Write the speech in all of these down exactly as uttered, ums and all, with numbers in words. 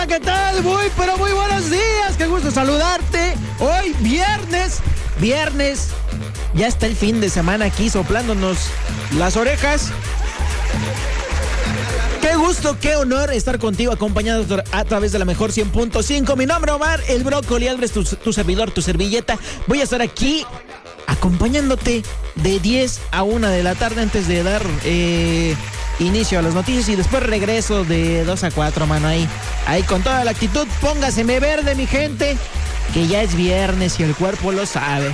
hola, ¿qué tal? Muy, pero muy buenos días. Qué gusto saludarte. Hoy viernes, viernes. Ya está el fin de semana aquí soplándonos las orejas. Qué gusto, qué honor estar contigo, acompañado a través de la mejor cien punto cinco. Mi nombre es Omar, el Brócoli Álvarez, tu, tu servidor, tu servilleta. Voy a estar aquí acompañándote de diez a una de la tarde antes de dar eh, inicio a las noticias y después regreso de dos a cuatro, mano, ahí, ahí con toda la actitud. Póngaseme verde, mi gente, que ya es viernes y el cuerpo lo sabe.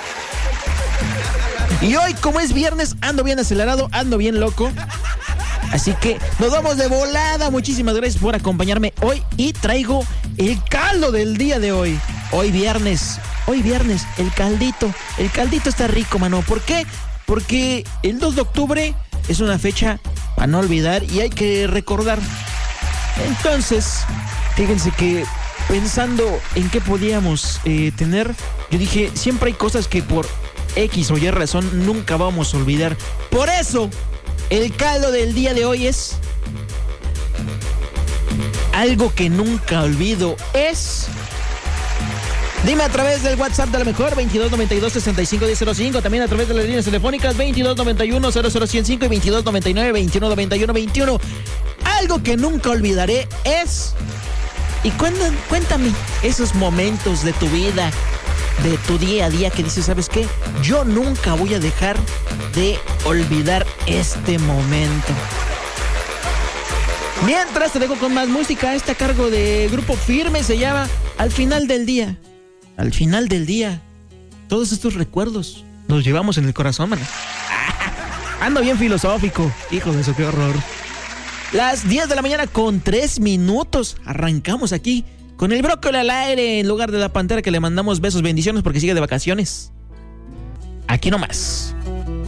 Y hoy, como es viernes, ando bien acelerado, ando bien loco. Así que nos vamos de volada. Muchísimas gracias por acompañarme hoy y traigo el caldo del día de hoy. Hoy viernes, hoy viernes, el caldito. El caldito está rico, mano. ¿Por qué? Porque el dos de octubre es una fecha para no olvidar y hay que recordar. Entonces, fíjense que pensando en qué podíamos eh, tener, yo dije, siempre hay cosas que por X o Y razón nunca vamos a olvidar. Por eso, el caldo del día de hoy es algo que nunca olvido. Es... Dime a través del WhatsApp de la mejor, veintidós noventa y dos sesenta y cinco diez cero cinco. También a través de las líneas telefónicas veintidós noventa y uno cero cero ciento cinco y veintidós noventa y nueve veintiuno noventa y uno veintiuno. Algo que nunca olvidaré es... Y cuéntame, cuéntame esos momentos de tu vida, de tu día a día que dices, ¿sabes qué? Yo nunca voy a dejar de olvidar este momento. Mientras te dejo con más música, está a cargo de Grupo Firme, se llama Al Final del Día. Al final del día, todos estos recuerdos los llevamos en el corazón, man. Ando bien filosófico, hijo de eso, qué horror. Las diez de la mañana con tres minutos, arrancamos aquí con el Brócoli al aire en lugar de la Pantera, que le mandamos besos, bendiciones porque sigue de vacaciones. Aquí nomás.